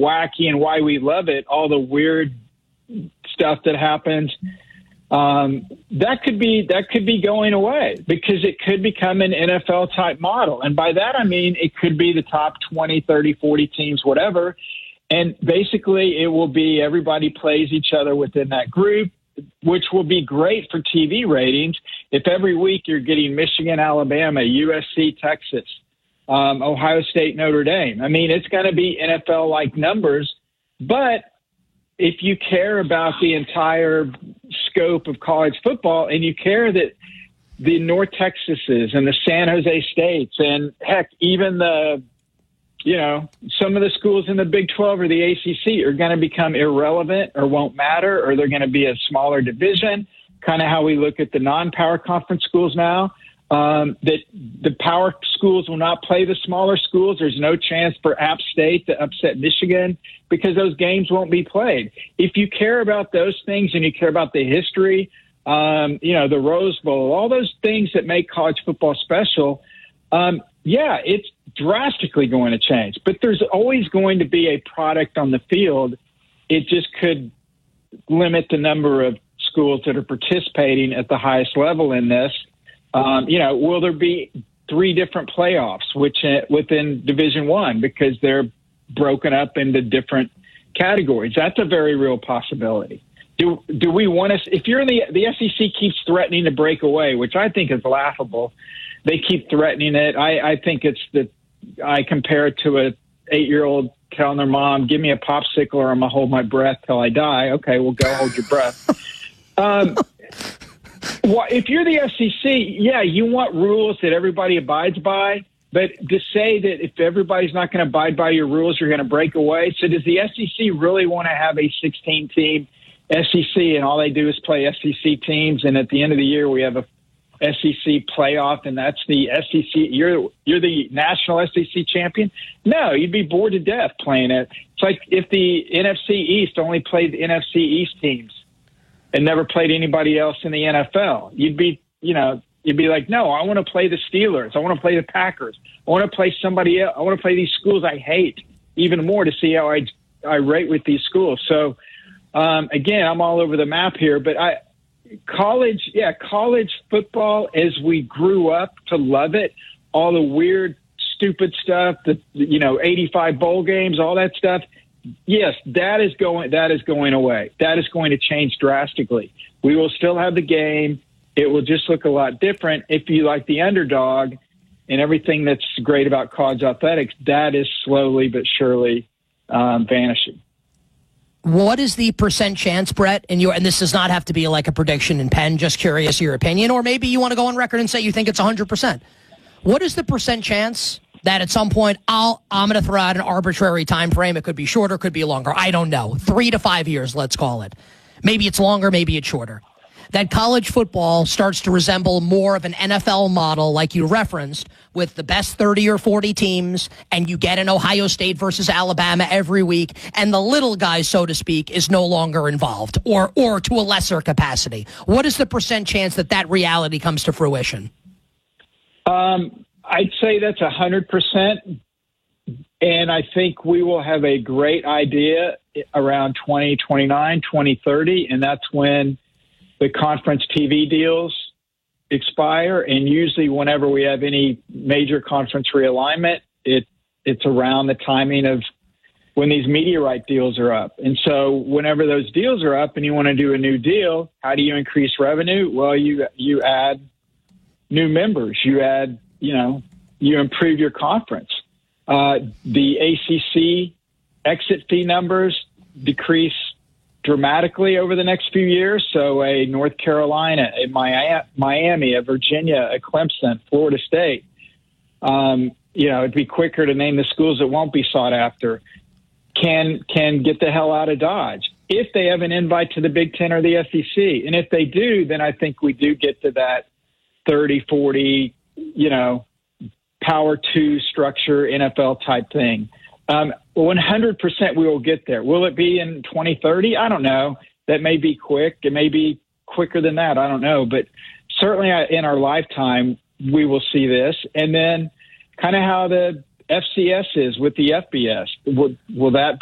wacky and why we love it, all the weird stuff that happens, that could be going away because it could become an NFL type model. And by that, I mean, it could be the top 20, 30, 40 teams, whatever. And basically it will be everybody plays each other within that group, which will be great for TV ratings. If every week you're getting Michigan, Alabama, USC, Texas, Ohio State, Notre Dame, I mean, it's going to be NFL like numbers, but if you care about the entire scope of college football and you care that the North Texases and the San Jose States and heck, even some of the schools in the Big 12 or the ACC are going to become irrelevant or won't matter, or they're going to be a smaller division, kind of how we look at the non-power conference schools now, that the power schools will not play the smaller schools. There's no chance for App State to upset Michigan because those games won't be played. If you care about those things and you care about the history, the Rose Bowl, all those things that make college football special, it's drastically going to change. But there's always going to be a product on the field. It just could limit the number of schools that are participating at the highest level in this. Will there be 3 different playoffs within Division I because they're broken up into different categories? That's a very real possibility. Do we want to? If you're in the SEC keeps threatening to break away, which I think is laughable. They keep threatening it. I think I compare it to a 8-year-old telling their mom, "Give me a popsicle or I'm gonna hold my breath till I die." Okay, well, go hold your breath. Well, if you're the SEC, you want rules that everybody abides by. But to say that if everybody's not going to abide by your rules, you're going to break away. So does the SEC really want to have a 16-team SEC and all they do is play SEC teams? And at the end of the year, we have a SEC playoff, and that's the SEC. You're the national SEC champion? No, you'd be bored to death playing it. It's like if the NFC East only played the NFC East teams and never played anybody else in the NFL. You'd be like, no, I want to play the Steelers. I want to play the Packers. I want to play somebody else. I want to play these schools I hate even more to see how I rate with these schools. So, again, I'm all over the map here, but college football, as we grew up to love it, all the weird, stupid stuff, 85 bowl games, all that stuff. Yes, that is going away. That is going to change drastically. We will still have the game. It will just look a lot different. If you like the underdog and everything that's great about college athletics, that is slowly but surely vanishing. What is the percent chance, Brett, and this does not have to be like a prediction in pen, just curious your opinion, or maybe you want to go on record and say you think it's 100%. What is the percent chance that at some point I'm going to throw out an arbitrary time frame? It could be shorter, could be longer. I don't know. 3 to 5 years, let's call it. Maybe it's longer, maybe it's shorter. That college football starts to resemble more of an NFL model like you referenced with the best 30 or 40 teams, and you get an Ohio State versus Alabama every week, and the little guy, so to speak, is no longer involved or to a lesser capacity. What is the percent chance that reality comes to fruition? I'd say that's 100%. And I think we will have a great idea around 2029, 2030, and that's when the conference TV deals expire. And usually whenever we have any major conference realignment, it's around the timing of when these media right deals are up. And so whenever those deals are up and you want to do a new deal, how do you increase revenue? Well, you add new members, you improve your conference. The ACC exit fee numbers decrease dramatically over the next few years. So a North Carolina, a Miami, a Virginia, a Clemson, Florida State, it'd be quicker to name the schools that won't be sought after, can get the hell out of Dodge if they have an invite to the Big Ten or the SEC. And if they do, then I think we do get to that 30, 40, Power 2 structure, NFL type thing. 100% we will get there. Will it be in 2030? I don't know. That may be quick. It may be quicker than that. I don't know. But certainly in our lifetime, we will see this. And then kind of how the FCS is with the FBS. Will that